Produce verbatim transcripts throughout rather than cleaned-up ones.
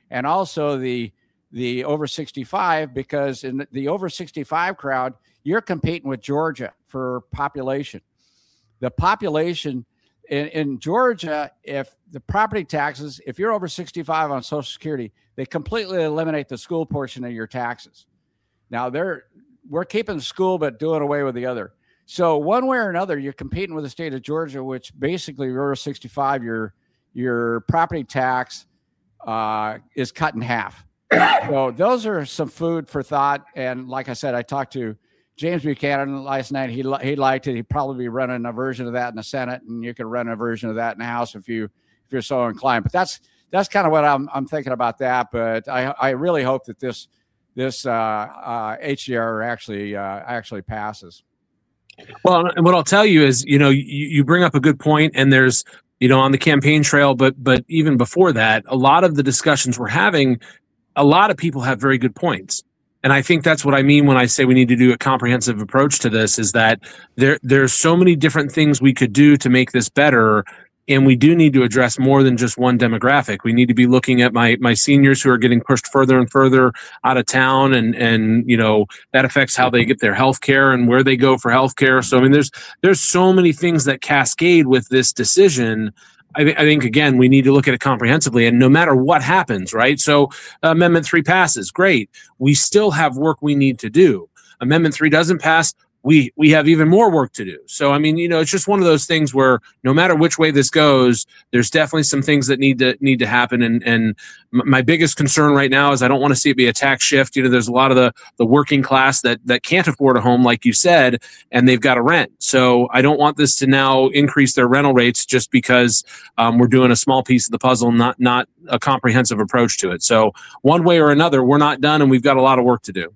and also the the over sixty-five, because in the over sixty-five crowd, you're competing with Georgia for population. The population in, in Georgia, if the property taxes, if you're over sixty-five on Social Security, they completely eliminate the school portion of your taxes. Now they're we're keeping the school, but doing away with the other. So one way or another, you're competing with the state of Georgia, which basically over sixty-five, your your property tax uh, is cut in half. So those are some food for thought. And like I said, I talked to James Buchanan last night. He he liked it. He'd probably be running a version of that in the Senate, and you could run a version of that in the House if you if you're so inclined. But that's that's kind of what I'm I'm thinking about that. But I I really hope that this this uh, uh, H D R actually uh, actually passes. Well, and what I'll tell you is, you know, you, you bring up a good point, and there's, you know, on the campaign trail, but but even before that, a lot of the discussions we're having, a lot of people have very good points. And I think that's what I mean when I say we need to do a comprehensive approach to this, is that there there's so many different things we could do to make this better. And we do need to address more than just one demographic. We need to be looking at my my seniors who are getting pushed further and further out of town, and and you know that affects how they get their health care and where they go for health care. So I mean, there's there's so many things that cascade with this decision. I, th- I think, again, we need to look at it comprehensively, and no matter what happens, right? So uh, Amendment three passes, great. We still have work we need to do. Amendment three doesn't pass, we we have even more work to do. So, I mean, you know, it's just one of those things where no matter which way this goes, there's definitely some things that need to need to happen. And and my biggest concern right now is I don't want to see it be a tax shift. You know, there's a lot of the the working class that that can't afford a home, like you said, and they've got to rent. So I don't want this to now increase their rental rates just because um, we're doing a small piece of the puzzle, not not a comprehensive approach to it. So one way or another, we're not done, and we've got a lot of work to do.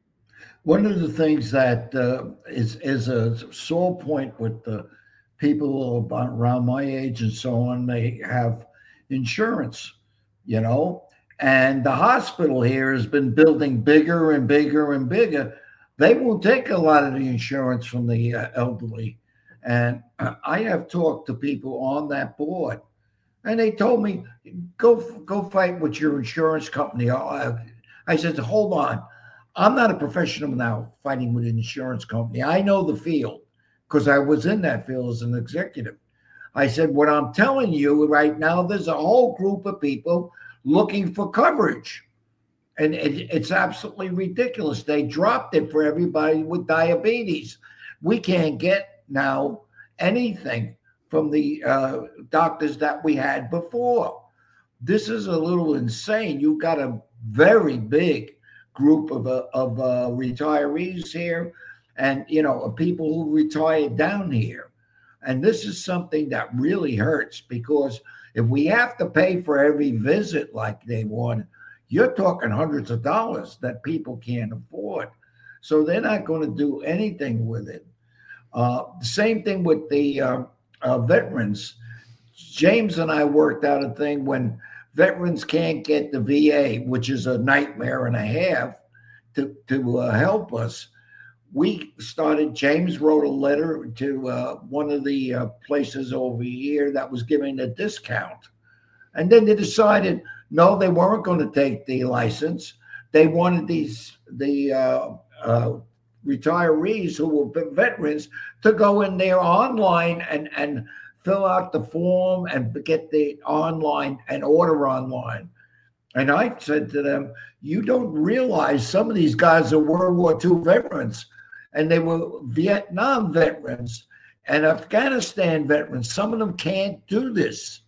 One of the things that uh, is is a sore point with the people around my age and so on, they have insurance, you know, and the hospital here has been building bigger and bigger and bigger. They won't take a lot of the insurance from the uh, elderly. And I have talked to people on that board, and they told me, go go fight with your insurance company. I said, hold on. I'm not a professional now fighting with an insurance company. I know the field because I was in that field as an executive. I said, what I'm telling you right now, there's a whole group of people looking for coverage. And it, it's absolutely ridiculous. They dropped it for everybody with diabetes. We can't get now anything from the uh, doctors that we had before. This is a little insane. You've got a very big group of uh, of uh, retirees here, and you know, people who retired down here, and this is something that really hurts, because if we have to pay for every visit like they want, you're talking hundreds of dollars that people can't afford. So they're not going to do anything with it. Uh, the same thing with the uh, uh, veterans. James and I worked out a thing when veterans can't get the V A, which is a nightmare and a half, to, to uh, help us. We started, James wrote a letter to uh, one of the uh, places over here that was giving a discount. And then they decided, no, they weren't going to take the license. They wanted these the uh, uh, retirees who were veterans to go in there online and, and fill out the form and get the online and order online. And I said to them, you don't realize some of these guys are World War Two veterans, and they were Vietnam veterans and Afghanistan veterans. Some of them can't do this.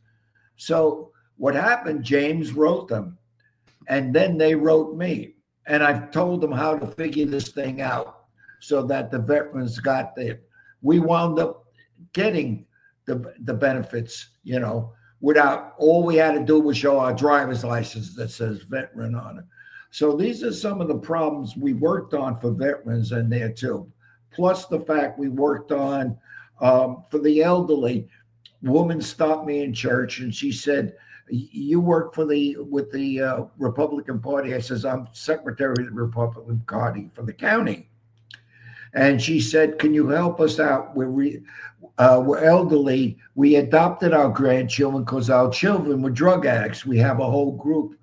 So what happened, James wrote them, and then they wrote me. And I've told them how to figure this thing out so that the veterans got there. We wound up getting the the benefits, you know, without, all we had to do was show our driver's license that says veteran on it. So these are some of the problems we worked on for veterans and there too. Plus the fact we worked on um, for the elderly. Woman stopped me in church and she said, you work for the with the uh, Republican Party. I says, I'm secretary of the Republican Party for the county. And she said, can you help us out? We're, re, uh, we're elderly. We adopted our grandchildren because our children were drug addicts. We have a whole group